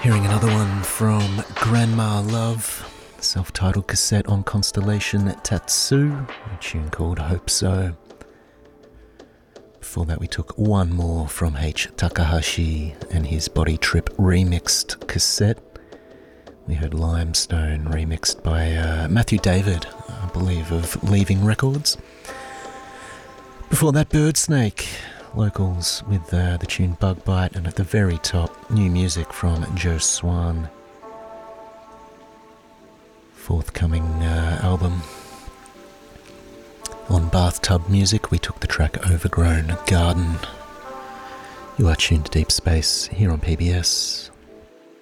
Hearing another one from Grandma Love, self-titled cassette on Constellation Tatsu, a tune called Hope So. Before that we took one more from H. Takahashi and his Body Trip remixed cassette. We heard Limestone remixed by Matthew David, I believe, of Leaving Records. Before that, Birdsnake, locals with the tune Bug Bite, and at the very top, new music from Joe Swan. Forthcoming album. On Bathtub Music, we took the track Overgrown Garden. You are tuned to Deep Space here on PBS.